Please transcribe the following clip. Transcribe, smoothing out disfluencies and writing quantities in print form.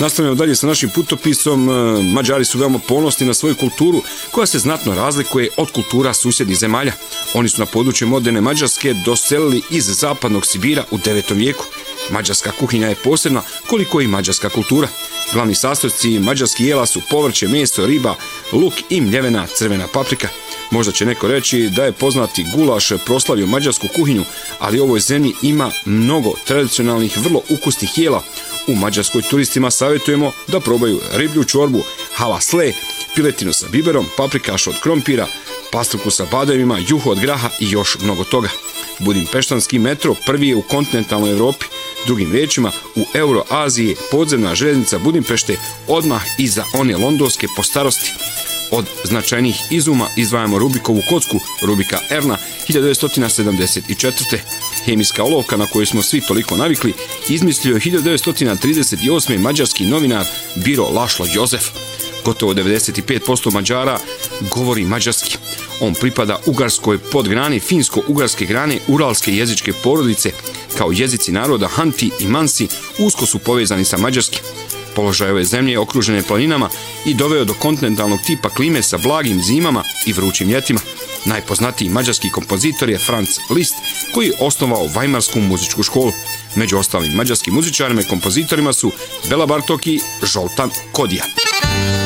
Nastavljamo dalje sa našim putopisom. Mađari su veoma ponosni na svoju kulturu koja se znatno razlikuje od kultura susjednih zemalja. Oni su na području moderne Mađarske doselili iz zapadnog Sibira u 9. vijeku. Mađarska kuhinja je posebna koliko i mađarska kultura. Glavni sastojci mađarskih jela su povrće, meso, riba, luk i mljevena crvena paprika. Možda će neko reći da je poznati gulaš proslavio mađarsku kuhinju, ali u ovoj zemlji ima mnogo tradicionalnih, vrlo ukusnih jela. U Mađarskoj turistima savjetujemo da probaju riblju čorbu, halasle, piletinu sa biberom, paprikaš od krompira, pastruku sa bademima, juhu od graha i još mnogo toga. Budimpeštanski metro prvi je u kontinentalnoj Europi. Drugim riječima, u Euroaziji je podzemna željeznica Budimpešte odmah iza one londonske po starosti. Od značajnijih izuma izdvajamo Rubikovu kocku, Rubika Erna, 1974. Hemijska olovka na koju smo svi toliko navikli izmislio je 1938. mađarski novinar Biro Lašlo Jozef. Gotovo 95% Mađara govori mađarski. On pripada ugarskoj podgrani finsko-ugarske grane uralske jezičke porodice. Kao jezici naroda Hanti i Mansi usko su povezani sa mađarskim. Položaj ove zemlje je okružene planinama i doveo do kontinentalnog tipa klime sa blagim zimama i vrućim ljetima. Najpoznatiji mađarski kompozitor je Franz Liszt, koji je osnovao Vajmarsku muzičku školu. Među ostalim mađarskim muzičarima i kompozitorima su Bela Bartok i Zoltán Kodija.